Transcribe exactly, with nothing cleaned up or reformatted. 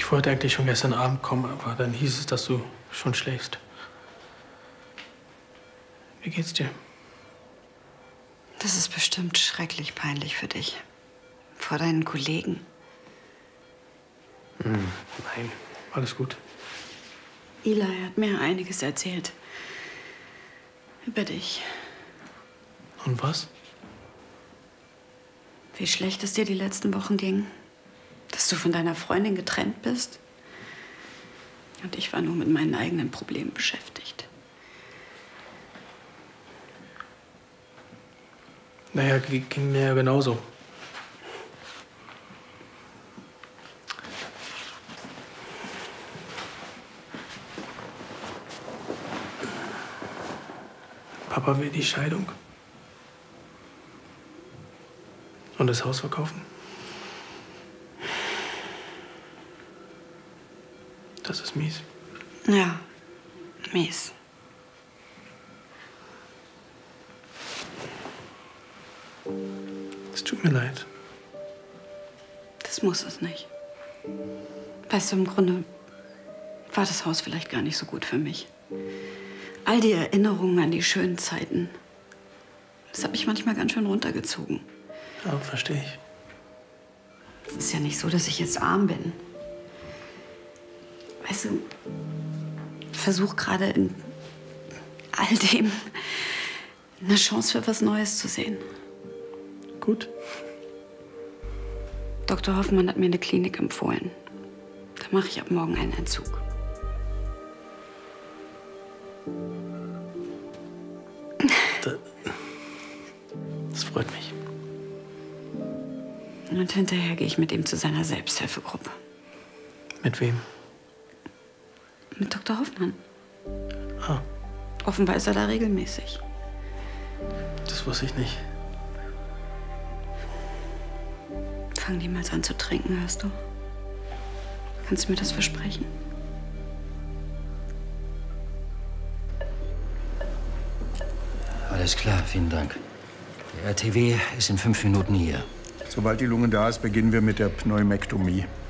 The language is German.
Ich wollte eigentlich schon gestern Abend kommen, aber dann hieß es, dass du schon schläfst. Wie geht's dir? Das ist bestimmt schrecklich peinlich für dich. Vor deinen Kollegen. Hm, nein, alles gut. Eli hat mir einiges erzählt. Über dich. Und was? Wie schlecht es dir die letzten Wochen ging. Dass du von deiner Freundin getrennt bist. Und ich war nur mit meinen eigenen Problemen beschäftigt. Naja, ging mir ja genauso. Papa will die Scheidung. Und das Haus verkaufen. Das ist mies. Ja, mies. Es tut mir leid. Das muss es nicht. Weißt du, im Grunde war das Haus vielleicht gar nicht so gut für mich. All die Erinnerungen an die schönen Zeiten, das hat mich manchmal ganz schön runtergezogen. Ja, verstehe ich. Es ist ja nicht so, dass ich jetzt arm bin. Weißt du, ich versuche gerade in all dem eine Chance für was Neues zu sehen. Gut. Doktor Hoffmann hat mir eine Klinik empfohlen. Da mache ich ab morgen einen Entzug. Das, das freut mich. Und hinterher gehe ich mit ihm zu seiner Selbsthilfegruppe. Mit wem? Mit Doktor Hoffmann. Ah. Offenbar ist er da regelmäßig. Das wusste ich nicht. Fang niemals an zu trinken, hörst du? Kannst du mir das versprechen? Alles klar, vielen Dank. Der R T W ist in fünf Minuten hier. Sobald die Lunge da ist, beginnen wir mit der Pneumektomie.